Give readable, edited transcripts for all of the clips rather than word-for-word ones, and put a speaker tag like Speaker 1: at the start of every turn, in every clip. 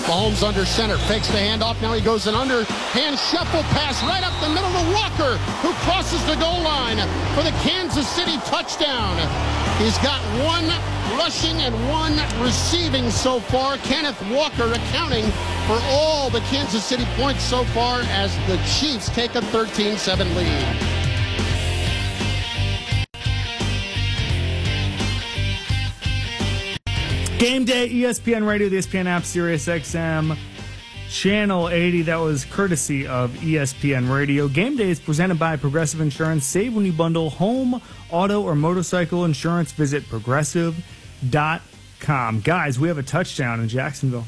Speaker 1: Mahomes under center, fakes the handoff. Now he goes an underhand shuffle pass right up the middle to Walker, who crosses the goal line for the Kansas City touchdown. He's got 1 rushing and 1 receiving so far. Kenneth Walker accounting for all the Kansas City points so far as the Chiefs take a 13-7 lead.
Speaker 2: Game day, ESPN Radio, the ESPN app, Sirius XM, Channel 80. That was courtesy of ESPN Radio. Game day is presented by Progressive Insurance. Save when you bundle home, auto, or motorcycle insurance. Visit progressive.com. Guys, we have a touchdown in Jacksonville.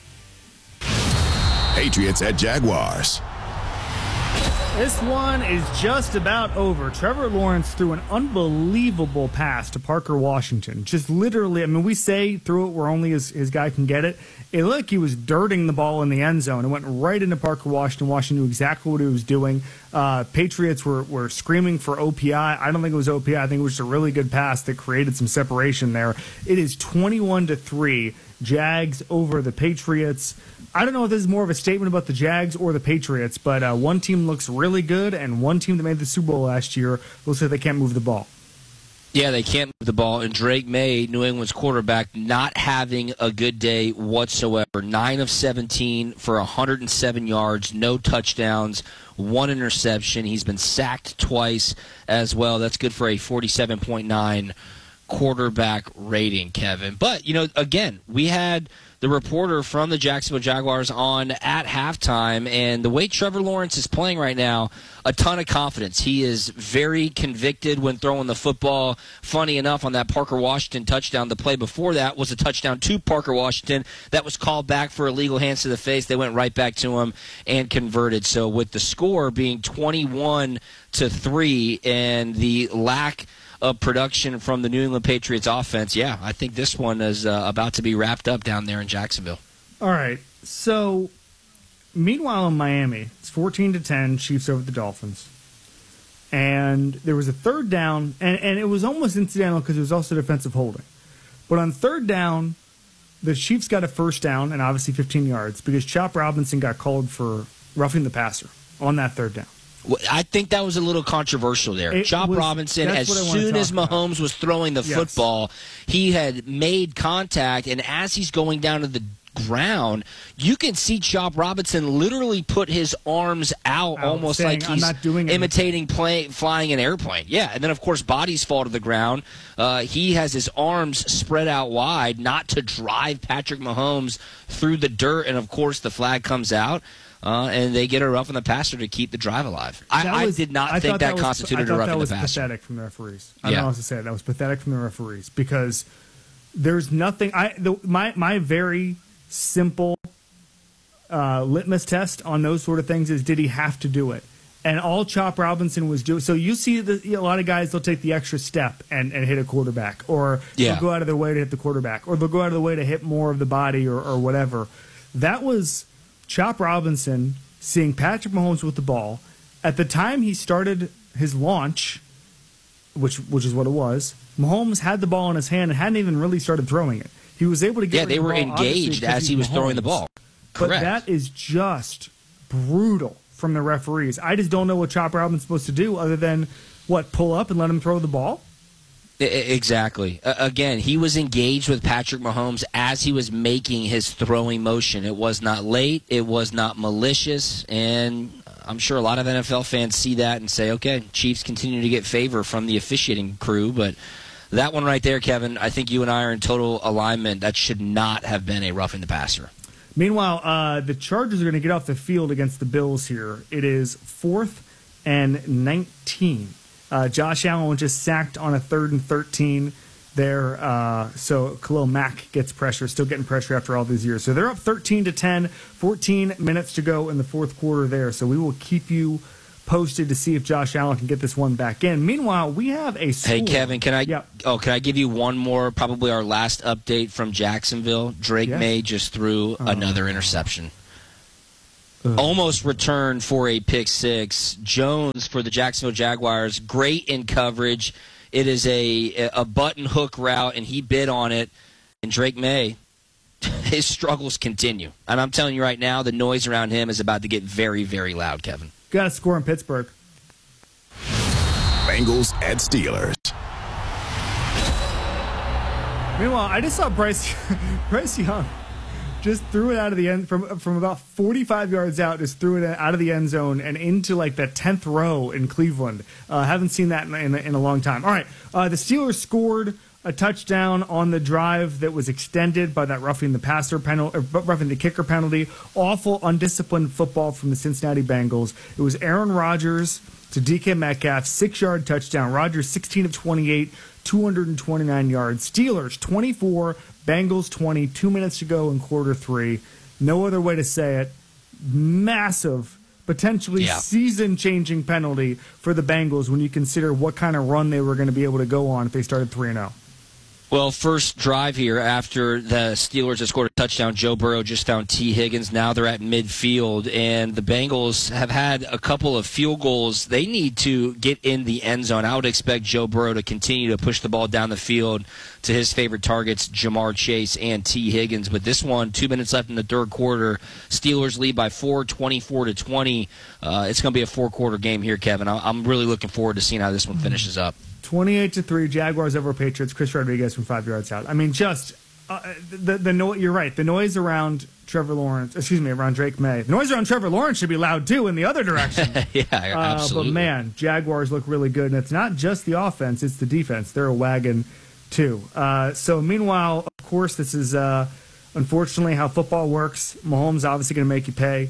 Speaker 3: Patriots at Jaguars.
Speaker 2: This one is just about over. Trevor Lawrence threw an unbelievable pass to Parker Washington. Just literally, I mean, we say threw it where only his guy can get it. It looked like he was dirting the ball in the end zone. It went right into Parker Washington. Washington knew exactly what he was doing. Patriots were screaming for OPI. I don't think it was OPI. I think it was just a really good pass that created some separation there. It is 21-3. Jags over the Patriots. I don't know if this is more of a statement about the Jags or the Patriots, but one team looks really good, and one team that made the Super Bowl last year looks like they can't move the ball.
Speaker 4: Yeah, they can't move the ball. And Drake May, New England's quarterback, not having a good day whatsoever. 9 of 17 for 107 yards, no touchdowns, 1 interception. He's been sacked twice as well. That's good for a 47.9 quarterback rating, Kevin. But, you know, again, we had the reporter from the Jacksonville Jaguars on at halftime, and the way Trevor Lawrence is playing right now, a ton of confidence. He is very convicted when throwing the football. Funny enough, on that Parker Washington touchdown, the play before that was a touchdown to Parker Washington that was called back for illegal hands to the face. They went right back to him and converted. So with the score being 21-3 and the lack of production from the New England Patriots offense, yeah, I think this one is about to be wrapped up down there in Jacksonville.
Speaker 2: All right. So, meanwhile in Miami, it's 14-10, Chiefs over the Dolphins. And there was a third down, and it was almost incidental because it was also defensive holding. But on third down, the Chiefs got a first down and obviously 15 yards because Chop Robinson got called for roughing the passer on that third down.
Speaker 4: I think that was a little controversial there. Chop Robinson, as soon as Mahomes was throwing the football, he had made contact, and as he's going down to the ground, you can see Chop Robinson literally put his arms out almost like he's imitating flying an airplane. Yeah, and then, of course, bodies fall to the ground. He has his arms spread out wide, not to drive Patrick Mahomes through the dirt, and, of course, the flag comes out. And they get a rough on the passer to keep the drive alive. I did not think that constituted a rough on the passer.
Speaker 2: That was pathetic from the referees. I don't know how to say it. That was pathetic from the referees because there's nothing. My very simple litmus test on those sort of things is, did he have to do it? And all Chop Robinson was doing. So you see a lot of guys, they'll take the extra step and hit a quarterback, or they'll go out of their way to hit the quarterback, or they'll go out of their way to hit more of the body or whatever. That was Chop Robinson seeing Patrick Mahomes with the ball. At the time he started his launch, which is what it was, Mahomes had the ball in his hand and hadn't even really started throwing it. He was able to get
Speaker 4: they were engaged as he was throwing the ball. Correct.
Speaker 2: But that is just brutal from the referees. I just don't know what Chop Robinson's supposed to do other than, pull up and let him throw the ball?
Speaker 4: Exactly. Again, he was engaged with Patrick Mahomes as he was making his throwing motion. It was not late. It was not malicious. And I'm sure a lot of NFL fans see that and say, okay, Chiefs continue to get favor from the officiating crew. But that one right there, Kevin, I think you and I are in total alignment. That should not have been a roughing the passer.
Speaker 2: Meanwhile, the Chargers are going to get off the field against the Bills here. It is 4th and 19. Josh Allen was just sacked on a 3rd and 13 there. So Khalil Mack gets pressure, still getting pressure after all these years. So they're up 13-10, 14 minutes to go in the fourth quarter there. So we will keep you posted to see if Josh Allen can get this one back in. Meanwhile, we have a score.
Speaker 4: Hey, Kevin, can I give you one more, probably our last update from Jacksonville? Drake May just threw another interception. Almost returned for a pick six. Jones for the Jacksonville Jaguars, great in coverage. It is a button hook route, and he bid on it. And Drake May his struggles continue. And I'm telling you right now, the noise around him is about to get very, very loud, Kevin.
Speaker 2: Got to score in Pittsburgh.
Speaker 3: Bengals at Steelers.
Speaker 2: Meanwhile, I just saw Bryce Young just threw it out of the end from about 45 yards out, just threw it out of the end zone and into like the 10th row in Cleveland. Haven't seen that in a long time. All right, the Steelers scored a touchdown on the drive that was extended by that roughing the kicker penalty. Awful, undisciplined football from the Cincinnati Bengals. It was Aaron Rodgers to DK Metcalf, 6-yard touchdown. Rodgers 16 of 28, 229 yards. Steelers 24, Bengals 20. 2 minutes to go in quarter three. No other way to say it. Massive, potentially season-changing penalty for the Bengals when you consider what kind of run they were going to be able to go on if they started 3-0.
Speaker 4: Well, first drive here after the Steelers have scored a touchdown, Joe Burrow just found T. Higgins. Now they're at midfield, and the Bengals have had a couple of field goals. They need to get in the end zone. I would expect Joe Burrow to continue to push the ball down the field to his favorite targets, Jamar Chase and T. Higgins. But this one, 2 minutes left in the third quarter, Steelers lead by 4, 24-20. It's going to be a four-quarter game here, Kevin. I'm really looking forward to seeing how this one finishes up.
Speaker 2: 28-3, Jaguars over Patriots. Chris Rodriguez from 5 yards out. I mean, just you're right. The noise around around Drake May. The noise around Trevor Lawrence should be loud too in the other direction.
Speaker 4: Yeah, absolutely.
Speaker 2: But man, Jaguars look really good, and it's not just the offense; it's the defense. They're a wagon too. So meanwhile, of course, this is unfortunately how football works. Mahomes obviously going to make you pay.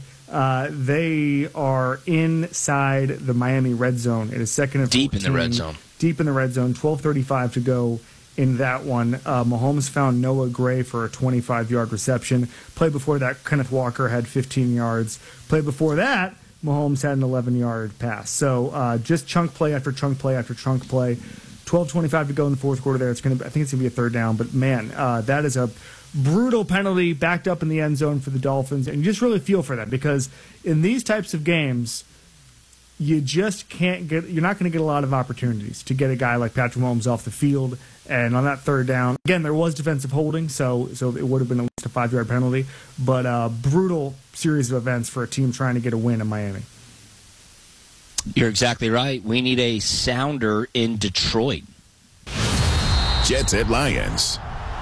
Speaker 2: They are inside the Miami red zone. It is second and 14.
Speaker 4: Deep in the red zone.
Speaker 2: Deep in the red zone. 12:35 to go in that one. Mahomes found Noah Gray for a 25-yard reception. Play before that, Kenneth Walker had 15 yards. Play before that, Mahomes had an 11-yard pass. So just chunk play after chunk play after chunk play. 12:25 to go in the fourth quarter there. I think it's going to be a third down. But, man, that is a brutal penalty backed up in the end zone for the Dolphins. And you just really feel for them because in these types of games, you just can't get – you're not going to get a lot of opportunities to get a guy like Patrick Mahomes off the field. And on that third down, again, there was defensive holding, so it would have been at least a 5-yard penalty. But a brutal series of events for a team trying to get a win in Miami.
Speaker 4: You're exactly right. We need a sounder in Detroit.
Speaker 3: Jets at Lions.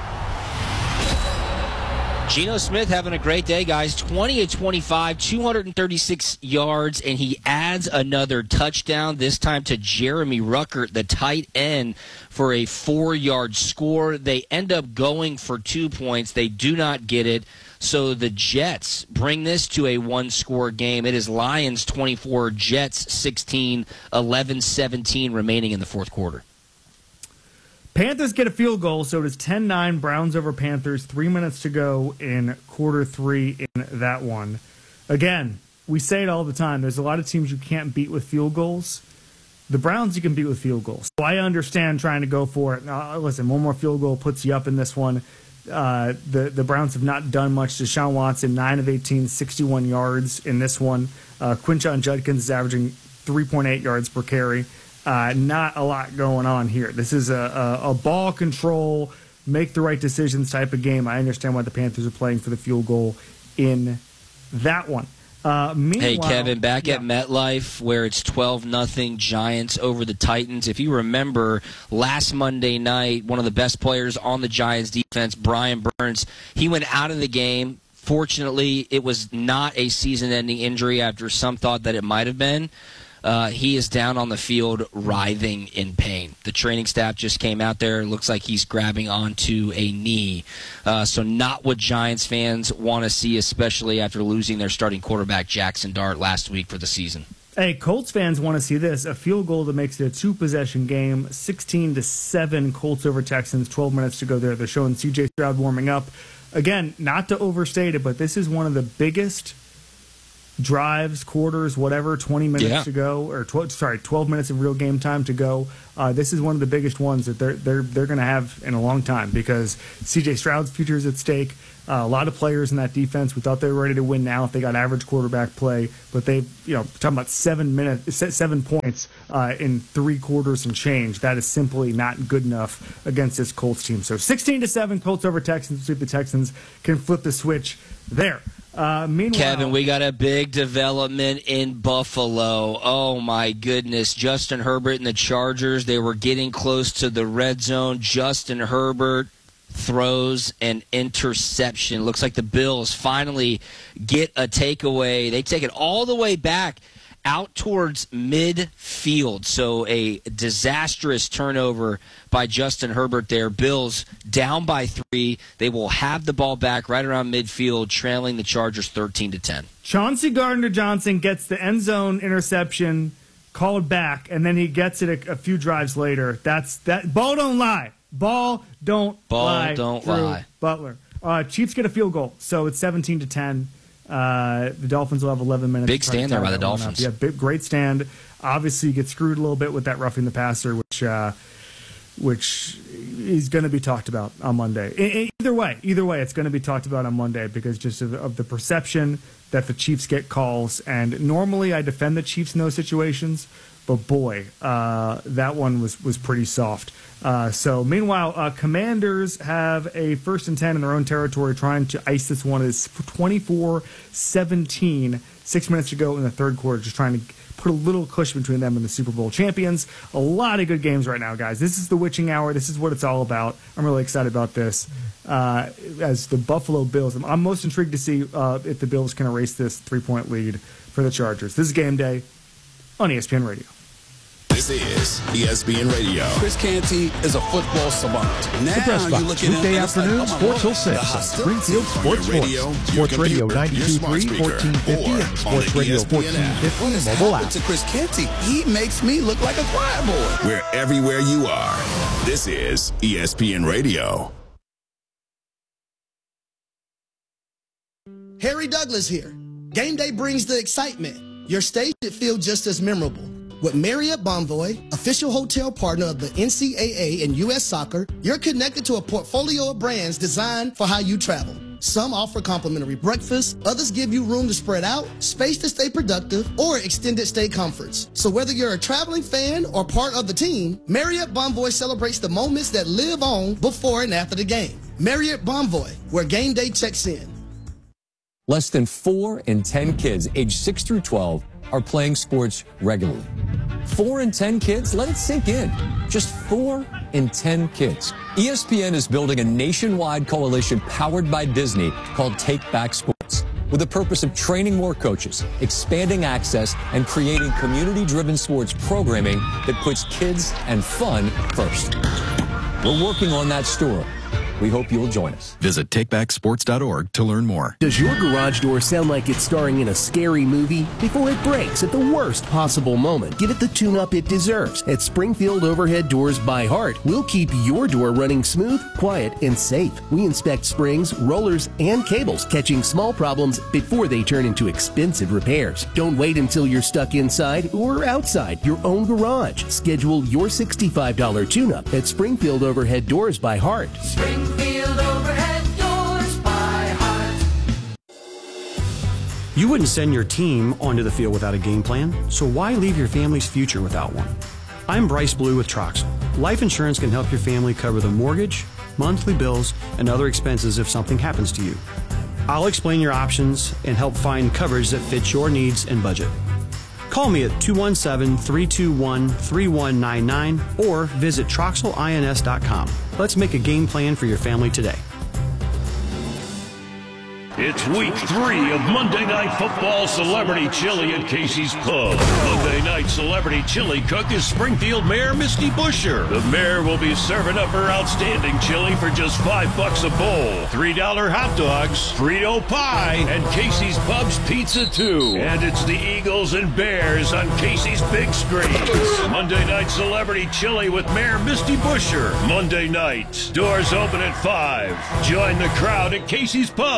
Speaker 4: Geno Smith having a great day, guys. 20-25, 236 yards, and he adds another touchdown, this time to Jeremy Ruckert, the tight end, for a 4-yard score. They end up going for 2 points. They do not get it. So the Jets bring this to a one-score game. It is Lions 24, Jets 16, 11-17 remaining in the fourth quarter.
Speaker 2: Panthers get a field goal, so it is 10-9, Browns over Panthers. 3 minutes to go in quarter three in that one. Again, we say it all the time. There's a lot of teams you can't beat with field goals. The Browns you can beat with field goals. So I understand trying to go for it. Now, listen, one more field goal puts you up in this one. The Browns have not done much. Deshaun Watson, 9 of 18, 61 yards in this one. Quinshon Judkins is averaging 3.8 yards per carry. Not a lot going on here. This is a ball control, make the right decisions type of game. I understand why the Panthers are playing for the field goal in that one.
Speaker 4: Hey, Kevin, back at MetLife where it's 12-0 Giants over the Titans. If you remember last Monday night, one of the best players on the Giants defense, Brian Burns, he went out of the game. Fortunately, it was not a season-ending injury after some thought that it might have been. He is down on the field writhing in pain. The training staff just came out there. It looks like he's grabbing onto a knee. So not what Giants fans want to see, especially after losing their starting quarterback, Jackson Dart, last week for the season.
Speaker 2: Hey, Colts fans want to see this. A field goal that makes it a two-possession game, 16-7, Colts over Texans, 12 minutes to go there. They're showing C.J. Stroud warming up. Again, not to overstate it, but this is one of the biggest drives, quarters, whatever, 20 minutes to go, or 12 minutes of real game time to go. This is one of the biggest ones that they're going to have in a long time because C.J. Stroud's future is at stake. A lot of players in that defense, we thought they were ready to win now if they got average quarterback play, but they've, talking about 7 points in 3 quarters and change. That is simply not good enough against this Colts team. So 16-7, Colts over Texans. See if the Texans can flip the switch there. Meanwhile,
Speaker 4: Kevin, we got a big development in Buffalo. Oh, my goodness. Justin Herbert and the Chargers, they were getting close to the red zone. Justin Herbert throws an interception. Looks like the Bills finally get a takeaway. They take it all the way back out towards midfield. So a disastrous turnover by Justin Herbert there. Bills down by 3. They will have the ball back right around midfield, trailing the Chargers 13-10.
Speaker 2: Chauncey Gardner-Johnson gets the end zone interception called back, and then he gets it a few drives later. That ball don't lie. Ball don't lie. Butler. Chiefs get a field goal, so it's 17-10. The Dolphins will have 11 minutes.
Speaker 4: Big stand there by the Dolphins.
Speaker 2: Yeah, great stand. Obviously, you get screwed a little bit with that roughing the passer, which is going to be talked about on Monday. Either way, it's going to be talked about on Monday because just of the perception that the Chiefs get calls. And normally I defend the Chiefs in those situations, but boy, that one was pretty soft. So meanwhile, Commanders have a 1st and 10 in their own territory, trying to ice this one. It's 24-17, 6 minutes to go in the third quarter, just trying to put a little cushion between them and the Super Bowl champions. A lot of good games right now, guys. This is the witching hour. This is what it's all about. I'm really excited about this. As the Buffalo Bills, I'm most intrigued to see if the Bills can erase this 3-point lead for the Chargers. This is Game Day on ESPN Radio.
Speaker 3: This is ESPN Radio.
Speaker 5: Chris Canty is a football savant. Now you look at
Speaker 6: weekday afternoon, Sports Till 6 on Springfield Sports
Speaker 3: Radio,
Speaker 6: Sports Radio 92.3, 1450, and Sports Radio 1450 mobile app.
Speaker 5: To Chris Canty, he makes me look like a choir boy.
Speaker 3: We're everywhere you are. This is ESPN Radio.
Speaker 7: Harry Douglas here. Game day brings the excitement. Your stay should feel just as memorable. With Marriott Bonvoy, official hotel partner of the NCAA and U.S. Soccer, you're connected to a portfolio of brands designed for how you travel. Some offer complimentary breakfast, others give you room to spread out, space to stay productive, or extended stay comforts. So whether you're a traveling fan or part of the team, Marriott Bonvoy celebrates the moments that live on before and after the game. Marriott Bonvoy, where game day checks in.
Speaker 8: Less than 4 in 10 kids aged 6 through 12 are playing sports regularly. 4 in 10 kids? Let it sink in. Just 4 in 10 kids. ESPN is building a nationwide coalition powered by Disney called Take Back Sports, with the purpose of training more coaches, expanding access, and creating community-driven sports programming that puts kids and fun first. We're working on that story. We hope you'll join us.
Speaker 3: Visit takebacksports.org to learn more.
Speaker 9: Does your garage door sound like it's starring in a scary movie? Before it breaks at the worst possible moment, give it the tune-up it deserves. At Springfield Overhead Doors by Heart, we'll keep your door running smooth, quiet, and safe. We inspect springs, rollers, and cables, catching small problems before they turn into expensive repairs. Don't wait until you're stuck inside or outside your own garage. Schedule your $65 tune-up at Springfield Overhead Doors by Heart.
Speaker 10: Springfield Overhead Doors by Heart.
Speaker 11: You wouldn't send your team onto the field without a game plan, so why leave your family's future without one? I'm Bryce Blue with Troxel. Life insurance can help your family cover the mortgage, monthly bills, and other expenses if something happens to you. I'll explain your options and help find coverage that fits your needs and budget. Call me at 217-321-3199 or visit TroxelINS.com. Let's make a game plan for your family today.
Speaker 12: It's week 3 of Monday Night Football Celebrity Chili at Casey's Pub. Monday night Celebrity Chili cook is Springfield Mayor Misty Buscher. The mayor will be serving up her outstanding chili for just $5 a bowl. $3 hot dogs, Frito pie, and Casey's Pub's pizza too. And it's the Eagles and Bears on Casey's big screens. Monday night Celebrity Chili with Mayor Misty Buscher. Monday night. Doors open at 5. Join the crowd at Casey's Pub, West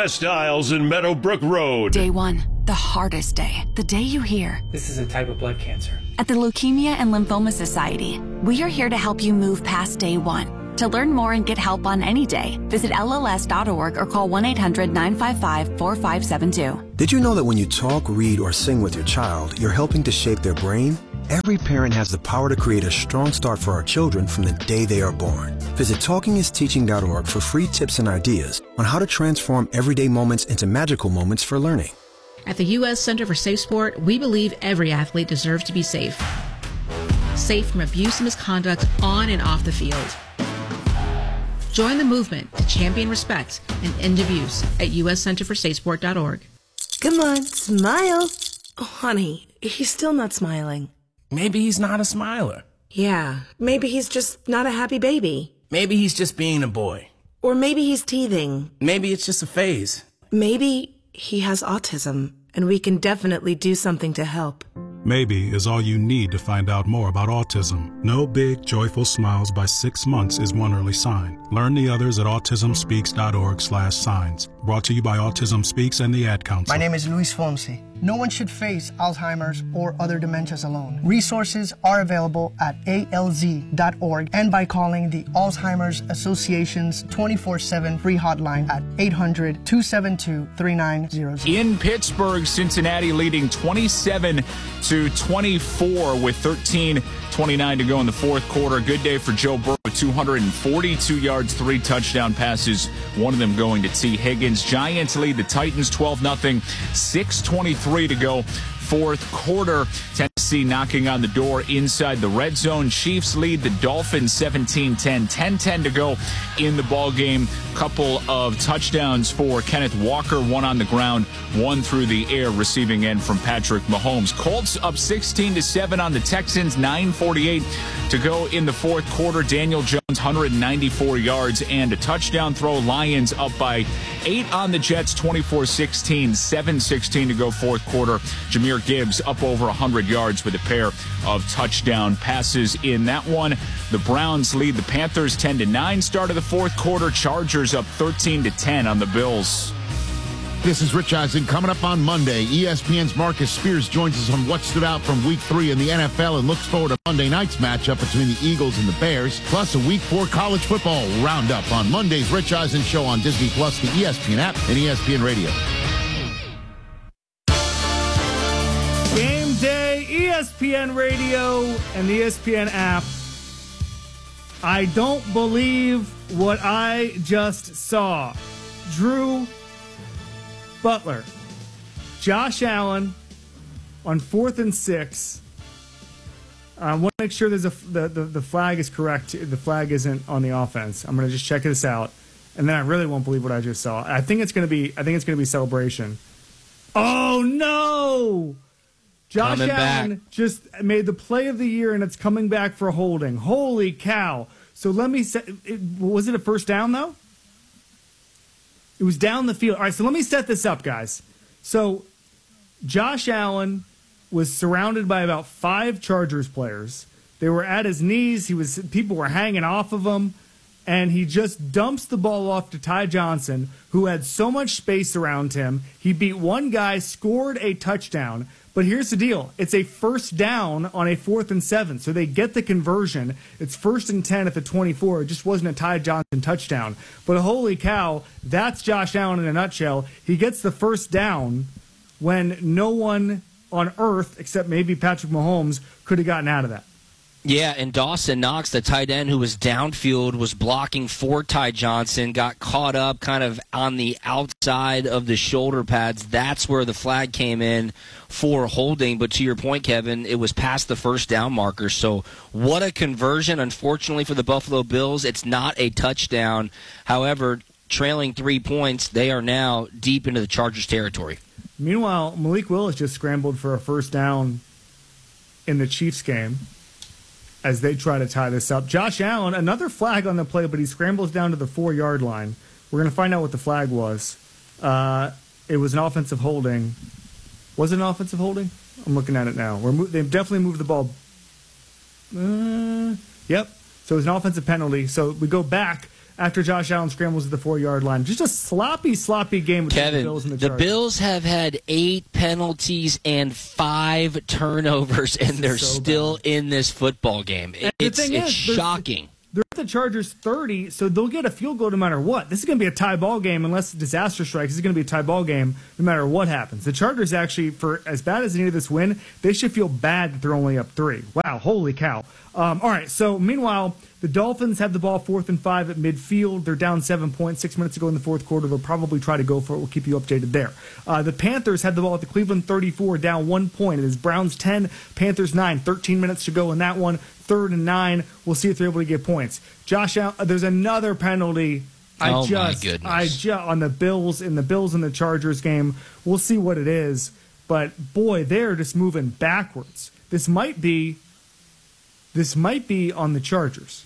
Speaker 12: West Isles and Meadowbrook Road.
Speaker 13: Day 1, the hardest day. The day you hear,
Speaker 14: "This is a type of blood cancer."
Speaker 13: At the Leukemia and Lymphoma Society, we are here to help you move past day 1. To learn more and get help on any day, visit LLS.org or call 1-800-955-4572.
Speaker 15: Did you know that when you talk, read, or sing with your child, you're helping to shape their brain? Every parent has the power to create a strong start for our children from the day they are born. Visit TalkingIsTeaching.org for free tips and ideas on how to transform everyday moments into magical moments for learning.
Speaker 16: At the U.S. Center for Safe Sport, we believe every athlete deserves to be safe. Safe from abuse and misconduct on and off the field. Join the movement to champion respect and end abuse at uscenterforsafesport.org.
Speaker 17: Come on, smile. Oh, honey, he's still not smiling.
Speaker 18: Maybe he's not a smiler.
Speaker 17: Yeah, maybe he's just not a happy baby.
Speaker 18: Maybe he's just being a boy.
Speaker 17: Or maybe he's teething.
Speaker 18: Maybe it's just a phase.
Speaker 17: Maybe he has autism, and we can definitely do something to help.
Speaker 19: Maybe is all you need to find out more about autism. No big, joyful smiles by 6 months is one early sign. Learn the others at autismspeaks.org/signs. Brought to you by Autism Speaks and the Ad Council.
Speaker 20: My name is Luis Fonsi. No one should face Alzheimer's or other dementias alone. Resources are available at alz.org and by calling the Alzheimer's Association's 24/7 free hotline at 800-272-3900.
Speaker 21: In Pittsburgh, Cincinnati leading 27-24 with 13:29 to go in the fourth quarter. Good day for Joe Burrow with 242 yards, 3 touchdown passes, one of them going to T. Higgins. Giants lead the Titans 12-0, 6:23 to go. Fourth quarter, Tennessee knocking on the door inside the red zone. Chiefs lead the Dolphins 17-10, 10-10 to go in the ball game. Couple of touchdowns for Kenneth Walker, one on the ground, one through the air, receiving end from Patrick Mahomes. Colts up 16-7 on the Texans, 9:48 to go in the fourth quarter. Daniel Jones, 194 yards and a touchdown throw. Lions up by 8 on the Jets, 24-16, 7:16 to go fourth quarter. Jahmyr Gibbs up over 100 yards with a pair of touchdown passes in that one. The Browns lead the Panthers 10-9 start of the fourth quarter. Chargers up 13-10 on the Bills.
Speaker 22: This is Rich Eisen. Coming up on Monday, ESPN's Marcus Spears joins us on what stood out from Week 3 in the NFL and looks forward to Monday night's matchup between the Eagles and the Bears, plus a Week 4 college football roundup on Monday's Rich Eisen Show on Disney+, the ESPN app, and ESPN Radio.
Speaker 2: Game day, ESPN Radio and the ESPN app. I don't believe what I just saw. Drew Butler, Josh Allen on 4th and 6. I want to make sure there's the flag is correct. The flag isn't on the offense. I'm going to just check this out, and then I really won't believe what I just saw. I think it's going to be celebration. Oh no! Josh Allen just made the play of the year, and it's coming back for holding. Holy cow! So let me set. Was it a first down though? It was down the field. All right, so let me set this up, guys. So Josh Allen was surrounded by about 5 Chargers players. They were at his knees. People were hanging off of him, and he just dumps the ball off to Ty Johnson, who had so much space around him. He beat one guy, scored a touchdown. But here's the deal. It's a first down on a 4th and 7. So they get the conversion. It's 1st and 10 at the 24. It just wasn't a Ty Johnson touchdown. But holy cow, that's Josh Allen in a nutshell. He gets the first down when no one on earth, except maybe Patrick Mahomes, could have gotten out of that.
Speaker 4: Yeah, and Dawson Knox, the tight end who was downfield, was blocking for Ty Johnson, got caught up kind of on the outside of the shoulder pads. That's where the flag came in for holding. But to your point, Kevin, it was past the first down marker. So what a conversion. Unfortunately for the Buffalo Bills, it's not a touchdown. However, trailing 3 points, they are now deep into the Chargers territory.
Speaker 2: Meanwhile, Malik Willis just scrambled for a first down in the Chiefs game as they try to tie this up. Josh Allen, another flag on the play, but he scrambles down to the 4-yard line. We're going to find out what the flag was. It was an offensive holding. Was it an offensive holding? I'm looking at it now. They've definitely moved the ball. Yep. So it was an offensive penalty. So we go back. after Josh Allen scrambles at the 4-yard line. Just a sloppy game between
Speaker 4: Kevin,
Speaker 2: the Bills and the
Speaker 4: the
Speaker 2: Chargers.
Speaker 4: Bills have had 8 penalties and 5 turnovers, and they're still in this football game. It's shocking.
Speaker 2: They're at the Chargers 30, so they'll get a field goal no matter what. This is going to be a tie ball game unless disaster strikes. This is going to be a tie ball game no matter what happens. The Chargers actually, for as bad as they needed this win, they should feel bad that they're only up 3. Wow, holy cow. All right, so meanwhile, the Dolphins have the ball 4th and 5 at midfield. They're down 7 points, 6 minutes to go in the fourth quarter. They'll probably try to go for it. We'll keep you updated there. The Panthers had the ball at the Cleveland 34, down 1 point. It is Browns 10, Panthers 9, 13 minutes to go in that one. 3rd and 9. We'll see if they're able to get points. Josh Allen, there's another penalty.
Speaker 4: My goodness.
Speaker 2: On the Bills and the Chargers game. We'll see what it is. But boy, they're just moving backwards. This might be on the Chargers.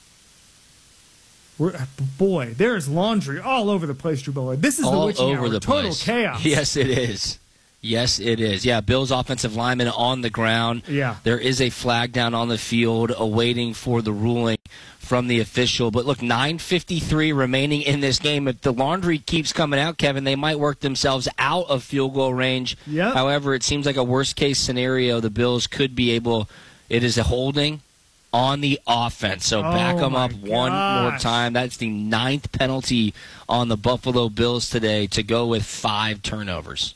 Speaker 2: Boy, there's laundry all over the place, Drew Butler. This is
Speaker 4: all
Speaker 2: the witching
Speaker 4: over
Speaker 2: hour.
Speaker 4: the
Speaker 2: Total
Speaker 4: place.
Speaker 2: chaos.
Speaker 4: Yes, it is. Yes, it is. Yeah, Bills offensive lineman on the ground.
Speaker 2: Yeah.
Speaker 4: There is a flag down on the field awaiting for the ruling from the official. But look, 9:53 remaining in this game. If the laundry keeps coming out, Kevin, they might work themselves out of field goal range.
Speaker 2: Yep.
Speaker 4: However, it seems like a worst-case scenario. The Bills could be able – it is a holding on the offense. So back them up one more time. That's the 9th penalty on the Buffalo Bills today to go with 5 turnovers.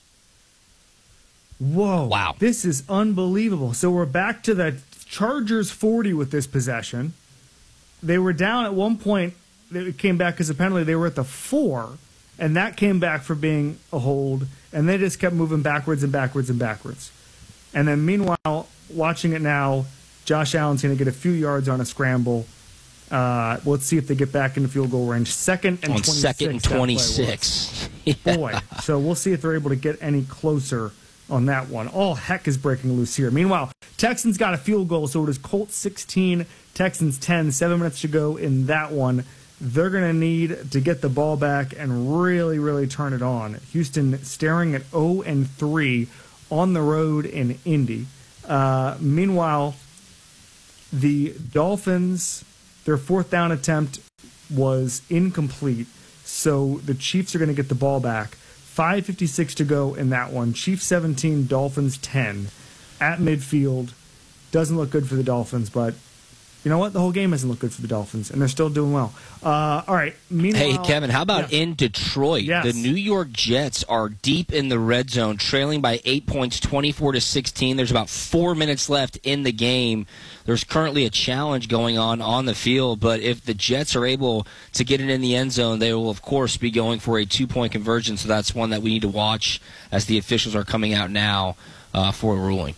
Speaker 2: Whoa.
Speaker 4: Wow.
Speaker 2: This is unbelievable. So we're back to the Chargers 40 with this possession. They were down at one point. It came back as a penalty. They were at the 4, and that came back for being a hold, and they just kept moving backwards and backwards and backwards. And then meanwhile, watching it now, Josh Allen's going to get a few yards on a scramble. Let's see if they get back into field goal range. 2nd and 26.
Speaker 4: 2nd and 26.
Speaker 2: Yeah. Boy. So we'll see if they're able to get any closer on that one. All heck is breaking loose here. Meanwhile, Texans got a field goal, so it is Colts 16, Texans 10, 7 minutes to go in that one. They're going to need to get the ball back and really, really turn it on. Houston staring at 0-3 on the road in Indy. Meanwhile, the Dolphins, their 4th down attempt was incomplete, so the Chiefs are going to get the ball back. 5:56 to go in that one. Chiefs 17, Dolphins 10 at midfield. Doesn't look good for the Dolphins, but you know what? The whole game doesn't look good for the Dolphins, and they're still doing well. All right. Meanwhile,
Speaker 4: hey, Kevin, how about in Detroit?
Speaker 2: Yes.
Speaker 4: The New York Jets are deep in the red zone, trailing by 8 points, 24-16. There's about 4 minutes left in the game. There's currently a challenge going on the field, but if the Jets are able to get it in the end zone, they will, of course, be going for a 2-point conversion, so that's one that we need to watch as the officials are coming out now for a ruling.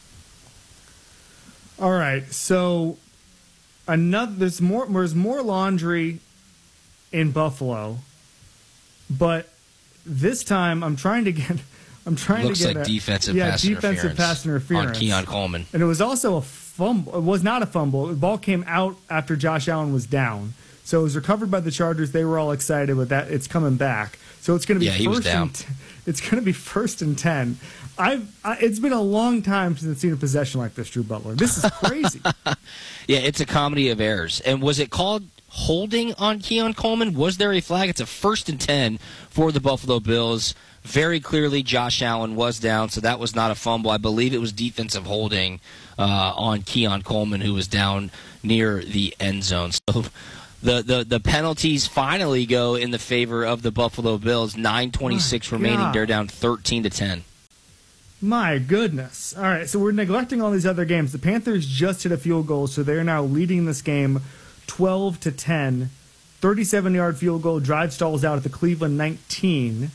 Speaker 2: All right, so there's more laundry in Buffalo, but this time I'm trying to get
Speaker 4: Looks like defensive pass interference on Keon Coleman.
Speaker 2: And it was also a fumble. It was not a fumble. The ball came out after Josh Allen was down. So it was recovered by the Chargers. They were all excited with that. It's coming back. So it's going to be it's going to be 1st and 10. It's been a long time since I've seen a possession like this, Drew Butler. This is crazy.
Speaker 4: Yeah, it's a comedy of errors. And was it called holding on Keon Coleman? Was there a flag? It's a 1st and 10 for the Buffalo Bills. Very clearly, Josh Allen was down, so that was not a fumble. I believe it was defensive holding on Keon Coleman, who was down near the end zone. So the penalties finally go in the favor of the Buffalo Bills. 9:26 remaining. They're down 13-10.
Speaker 2: My goodness. All right, so we're neglecting all these other games. The Panthers just hit a field goal, so they're now leading this game 12-10. 37-yard field goal. Drive stalls out at the Cleveland 19.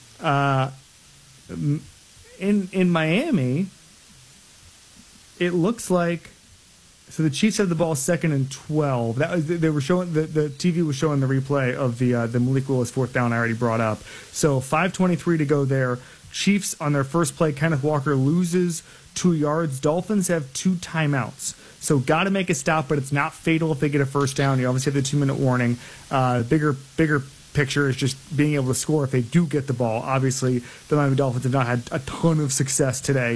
Speaker 2: In Miami, it looks like the Chiefs have the ball 2nd and 12. They were showing the TV was showing the replay of the Malik Willis 4th down I already brought up. So 5:23 to go there. Chiefs on their first play, Kenneth Walker loses 2 yards. Dolphins have 2 timeouts. So got to make a stop, but it's not fatal if they get a first down. You obviously have the 2-minute warning. Bigger picture is just being able to score if they do get the ball. Obviously, the Miami Dolphins have not had a ton of success today.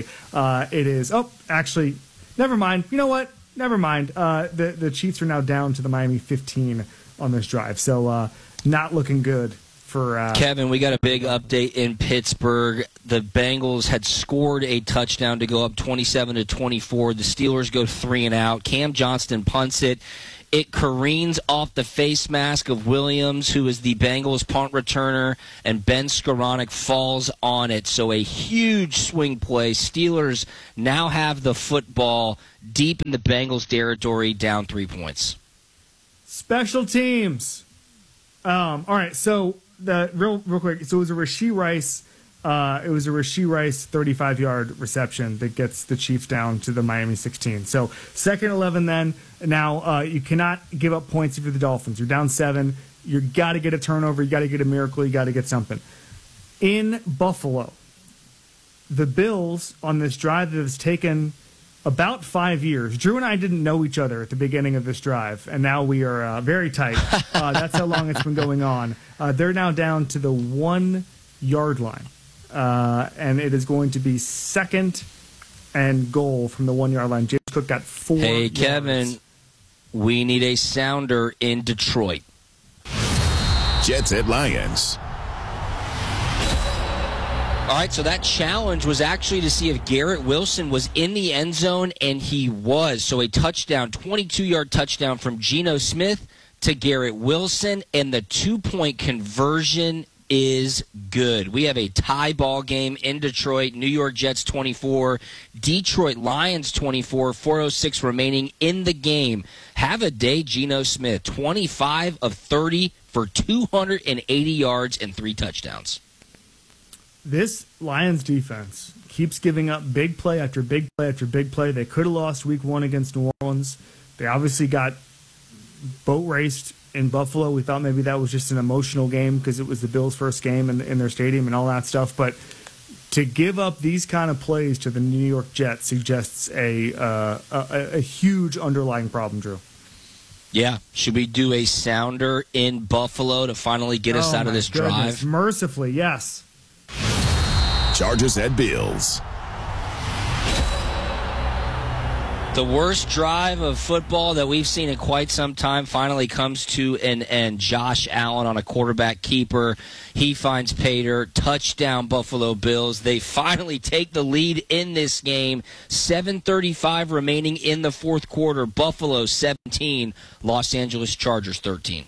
Speaker 2: Never mind. You know what? Never mind. The Chiefs are now down to the Miami 15 on this drive. So not looking good for
Speaker 4: Kevin. We got a big update in Pittsburgh. The Bengals had scored a touchdown to go up 27-24. The Steelers go 3-and-out. Cam Johnston punts it. It careens off the face mask of Williams, who is the Bengals punt returner, and Ben Skoranek falls on it. So a huge swing play. Steelers now have the football deep in the Bengals territory, down 3 points.
Speaker 2: Special teams. All right, so real quick. So it was a Rashee Rice. It was a Rashee Rice 35-yard reception that gets the Chiefs down to the Miami 16. So second 11 then. Now you cannot give up points if you're the Dolphins. You're down 7. You got to get a turnover. You got to get a miracle. You got to get something. In Buffalo, the Bills on this drive that has taken about 5 years. Drew and I didn't know each other at the beginning of this drive, and now we are very tight. That's how long it's been going on. They're now down to the 1-yard line. And it is going to be second and goal from the 1-yard line. James Cook got 4
Speaker 4: Hey,
Speaker 2: yards.
Speaker 4: Kevin, we need a sounder in Detroit.
Speaker 3: Jets at Lions.
Speaker 4: All right, so that challenge was actually to see if Garrett Wilson was in the end zone, and he was. So a touchdown, 22-yard touchdown from Geno Smith to Garrett Wilson, and the 2-point conversion is good. We have a tie ball game in Detroit. New York Jets 24, Detroit Lions 24, 4:06 remaining in the game. Have a day, Geno Smith, 25 of 30 for 280 yards and 3 touchdowns.
Speaker 2: This Lions defense keeps giving up big play after big play after big play. They could have lost week 1 against New Orleans. They obviously got boat raced in Buffalo. We thought maybe that was just an emotional game because it was the Bills' first game in their stadium and all that stuff. But to give up these kind of plays to the New York Jets suggests a huge underlying problem, Drew.
Speaker 4: Yeah. Should we do a sounder in Buffalo to finally get us out of this drive?
Speaker 2: Mercifully, yes.
Speaker 3: Chargers at Bills.
Speaker 4: The worst drive of football that we've seen in quite some time finally comes to an end. Josh Allen on a quarterback keeper. He finds Pater. Touchdown, Buffalo Bills. They finally take the lead in this game. 7:35 remaining in the fourth quarter. Buffalo 17, Los Angeles Chargers 13.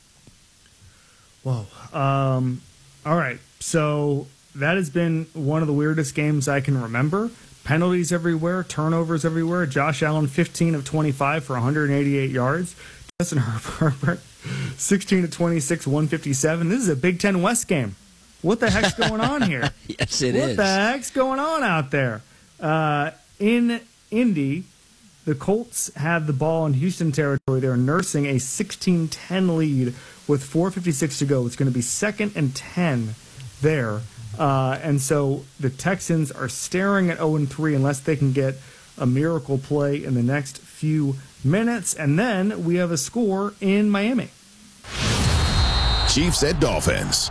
Speaker 2: Whoa. All right. So that has been one of the weirdest games I can remember. Penalties everywhere, turnovers everywhere. Josh Allen, 15 of 25 for 188 yards. Justin Herbert, 16 of 26, 157. This is a Big Ten West game. What the heck's going on here?
Speaker 4: Yes, it is.
Speaker 2: What the heck's going on out there? In Indy, the Colts have the ball in Houston territory. They're nursing a 16-10 lead with 4:56 to go. It's going to be 2nd and 10 there. And so the Texans are staring at 0-3 unless they can get a miracle play in the next few minutes. And then we have a score in Miami.
Speaker 3: Chiefs at Dolphins.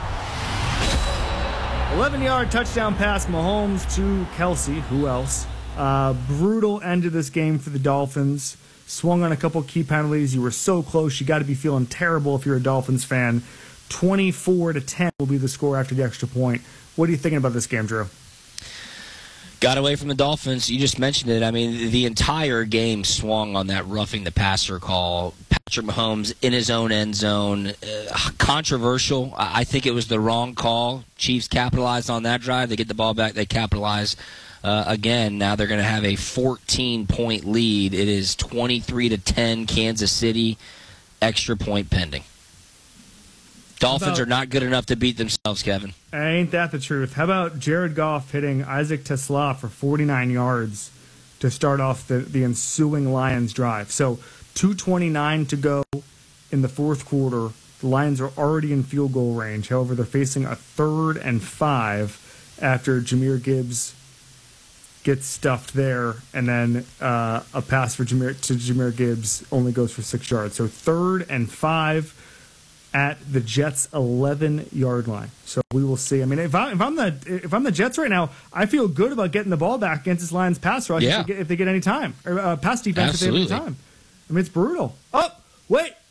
Speaker 2: 11-yard touchdown pass, Mahomes to Kelsey. Who else? Brutal end to this game for the Dolphins. Swung on a couple key penalties. You were so close. You got to be feeling terrible if you're a Dolphins fan. 24-10 will be the score after the extra point. What are you thinking about this game, Drew?
Speaker 4: Got away from the Dolphins. You just mentioned it. I mean, the entire game swung on that roughing the passer call. Patrick Mahomes in his own end zone. Controversial. I think it was the wrong call. Chiefs capitalized on that drive. They get the ball back. They capitalize again. Now they're going to have a 14-point lead. It is 23-10 Kansas City. Extra point pending. Dolphins are not good enough to beat themselves, Kevin.
Speaker 2: Ain't that the truth? How about Jared Goff hitting Isaac Tesla for 49 yards to start off the ensuing Lions drive? So 2:29 to go in the fourth quarter. The Lions are already in field goal range. However, they're facing a 3rd and 5 after Jahmyr Gibbs gets stuffed there, and then a pass to Jahmyr Gibbs only goes for 6 yards. So 3rd and 5 at the Jets' 11-yard line. So we will see. I mean, if I'm the Jets right now, I feel good about getting the ball back against this Lions pass rush if they get any time, or pass defense if they have any time. I mean, it's brutal. Oh, wait.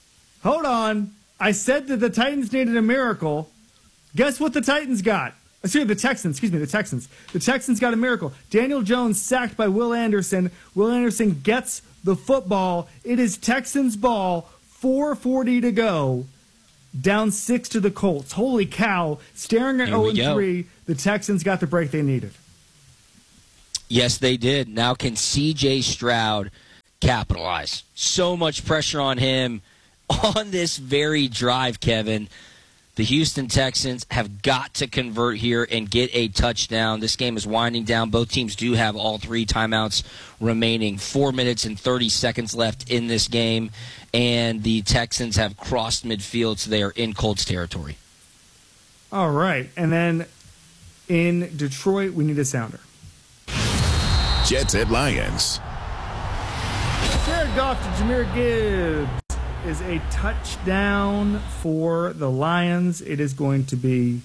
Speaker 2: Hold on. I said that the Titans needed a miracle. Guess what the Titans got? The Texans. The Texans. The Texans got a miracle. Daniel Jones sacked by Will Anderson. Will Anderson gets the football. It is Texans ball. 4:40 to go. Down 6 to the Colts. Holy cow. Staring at 0-3, the Texans got the break they needed.
Speaker 4: Yes, they did. Now can C.J. Stroud capitalize? So much pressure on him on this very drive, Kevin. The Houston Texans have got to convert here and get a touchdown. This game is winding down. Both teams do have all 3 timeouts remaining. 4 minutes and 30 seconds left in this game, and the Texans have crossed midfield, so they are in Colts territory.
Speaker 2: All right, and then in Detroit, we need a sounder.
Speaker 3: Jets at Lions.
Speaker 2: Jared Goff to Jahmyr Gibbs is a touchdown for the Lions. It is going to be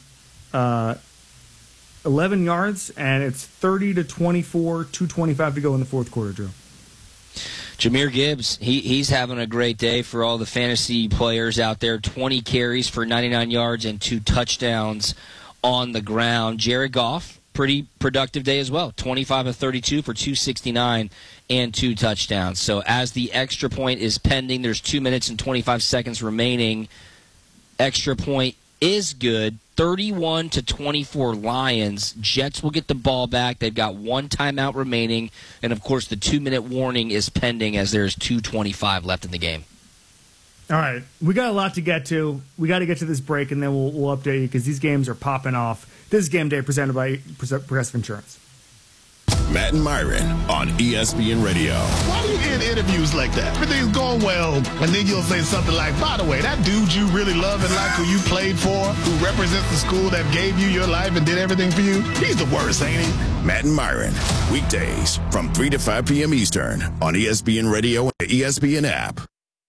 Speaker 2: 11 yards, and it's 30-24, 2:25 to go in the fourth quarter, Drew.
Speaker 4: Jahmyr Gibbs, he's having a great day for all the fantasy players out there. 20 carries for 99 yards and 2 touchdowns on the ground. Jared Goff, pretty productive day as well. 25 of 32 for 269 and 2 touchdowns. So as the extra point is pending, there's 2 minutes and 25 seconds remaining. Extra point is good. 31-24 Lions. Jets will get the ball back. They've got 1 timeout remaining. And, of course, the 2-minute warning is pending as there's 2:25 left in the game.
Speaker 2: All right. We got a lot to get to. We got to get to this break, and then we'll update you because these games are popping off. This is Game Day presented by Progressive Insurance.
Speaker 3: Matt and Myron on ESPN Radio.
Speaker 1: Why do you end interviews like that? Everything's going well, and then you'll say something like, by the way, that dude you really love and like who you played for, who represents the school that gave you your life and did everything for you, he's the worst, ain't he?
Speaker 3: Matt and Myron, weekdays from 3 to 5 p.m. Eastern on ESPN Radio and the ESPN app.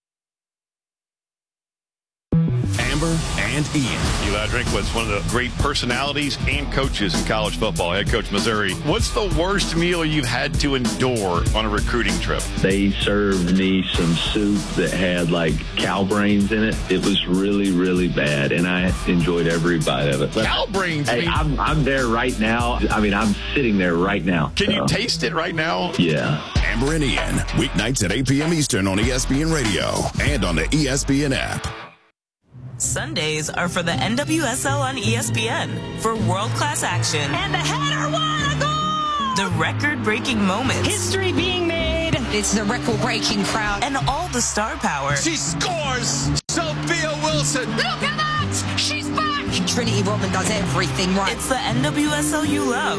Speaker 3: Amber and Ian.
Speaker 14: Eli Drinkwitz, one of the great personalities and coaches in college football, head coach Missouri. What's the worst meal you've had to endure on a recruiting trip?
Speaker 23: They served me some soup that had like cow brains in it. It was really, really bad, and I enjoyed every bite of it.
Speaker 14: Cow brains?
Speaker 23: Hey, I'm there right now. I mean, I'm sitting there right now.
Speaker 14: Can you taste it right now?
Speaker 23: Yeah.
Speaker 3: Amber and Ian, weeknights at 8 p.m. Eastern on ESPN Radio and on the ESPN app.
Speaker 24: Sundays are for the NWSL on ESPN for world-class action.
Speaker 10: And the header won a goal!
Speaker 24: The record-breaking moments.
Speaker 10: History being made. It's the record-breaking crowd.
Speaker 24: And all the star power.
Speaker 10: She scores! Sophia Wilson! Look at that! She's back! Trinity Rodman does everything right.
Speaker 24: It's the NWSL you love.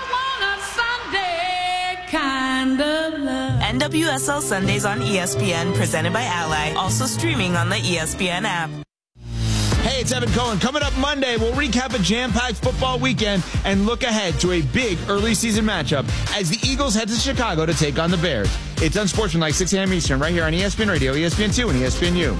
Speaker 10: I want a Sunday kind of love.
Speaker 24: NWSL Sundays on ESPN, presented by Ally. Also streaming on the ESPN app.
Speaker 25: Hey, it's Evan Cohen. Coming up Monday, we'll recap a jam-packed football weekend and look ahead to a big early season matchup as the Eagles head to Chicago to take on the Bears. It's Unsportsmanlike, 6 a.m. Eastern, right here on ESPN Radio, ESPN2, and ESPNU.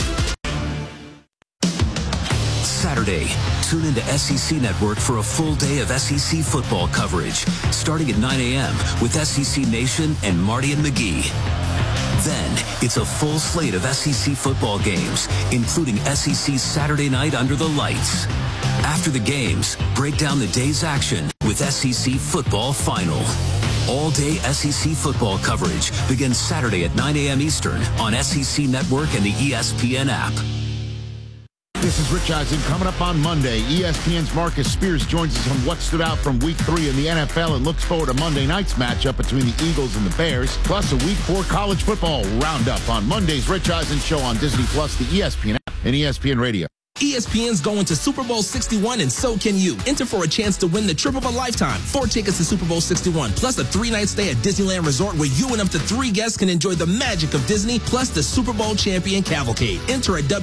Speaker 26: Saturday, tune into SEC Network for a full day of SEC football coverage, starting at 9 a.m. with SEC Nation and Marty and McGee. Then, it's a full slate of SEC football games, including SEC Saturday Night Under the Lights. After the games, break down the day's action with SEC Football Final. All-day SEC football coverage begins Saturday at 9 a.m. Eastern on SEC Network and the ESPN app.
Speaker 22: This is Rich Eisen. Coming up on Monday, ESPN's Marcus Spears joins us on what stood out from Week 3 in the NFL and looks forward to Monday night's matchup between the Eagles and the Bears, plus a Week 4 college football roundup on Monday's Rich Eisen Show on Disney+, the ESPN app, and ESPN Radio.
Speaker 27: ESPN's going to Super Bowl 61, and so can you. Enter for a chance to win the trip of a lifetime. 4 tickets to Super Bowl 61, plus a 3-night stay at Disneyland Resort where you and up to 3 guests can enjoy the magic of Disney, plus the Super Bowl champion cavalcade. Enter at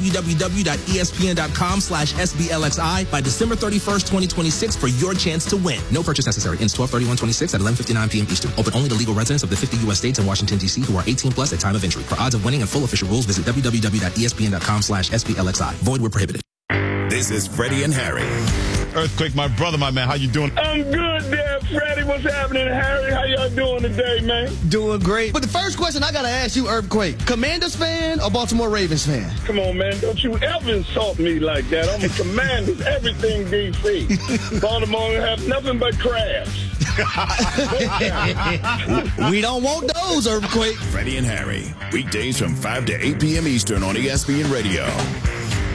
Speaker 27: www.espn.com/SBLXI by December 31st, 2026 for your chance to win. No purchase necessary. Ends 12/31/26 at 11:59 p.m. Eastern. Open only to legal residents of the 50 U.S. states and Washington, D.C. who are 18 plus at time of entry. For odds of winning and full official rules, visit www.espn.com/SBLXI. Void where prohibited.
Speaker 3: This is Freddie and Harry
Speaker 1: Earthquake, my brother, my man. How you doing?
Speaker 5: I'm good there, Freddie. What's happening, Harry? How y'all doing today, man?
Speaker 6: Doing great. But the first question I got to ask you, Earthquake, Commanders fan or Baltimore Ravens fan?
Speaker 5: Come on, man. Don't you ever insult me like that. I'm a Commanders, everything DC. Baltimore have nothing but crabs.
Speaker 6: We don't want those, Earthquake.
Speaker 3: Freddie and Harry, weekdays from 5 to 8 p.m. Eastern on ESPN Radio.